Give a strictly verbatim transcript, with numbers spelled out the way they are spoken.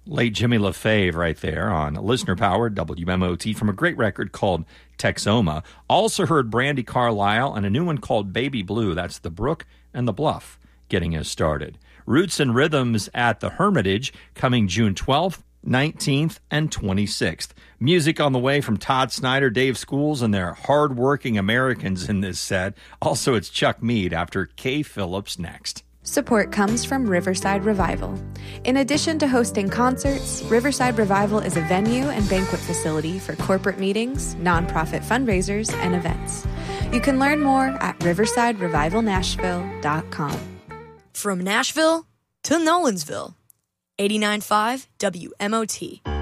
Late Jimmy LaFave right there on listener-powered W M O T from a great record called Texoma. Also heard Brandi Carlile and a new one called Baby Blue. That's The Brook and the Bluff getting us started. Roots and Rhythms at the Hermitage coming June twelfth, nineteenth, and twenty-sixth. Music on the way from Todd Snyder, Dave Schools, and their hard-working Americans in this set. Also, it's Chuck Mead after Kay Phillips next. Support comes from Riverside Revival. In addition to hosting concerts, Riverside Revival is a venue and banquet facility for corporate meetings, nonprofit fundraisers, and events. You can learn more at riverside revival nashville dot com. From Nashville to Nolensville, eighty-nine point five W M O T.